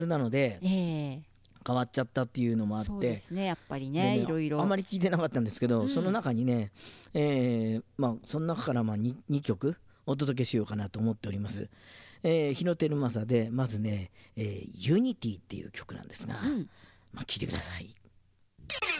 なので変わっちゃったっていうのもあって、 そうですね、やっぱりね、いろいろあんまり聞いてなかったんですけど、その中にね、その中から 2曲お届けしようかなと思っております。日野照正でまずね、ユニティっていう曲なんですが、聴いてください。